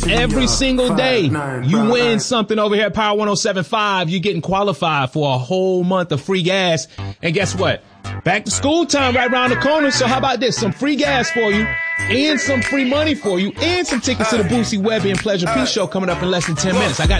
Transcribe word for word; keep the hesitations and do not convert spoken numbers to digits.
Every single day, you win something over here at Power one oh seven point five. You're getting qualified for a whole month of free gas. And guess what? Back to school time right around the corner. So how about this? Some free gas for you and some free money for you and some tickets to the Boosie Webby and Pleasure P show coming up in less than ten minutes. I got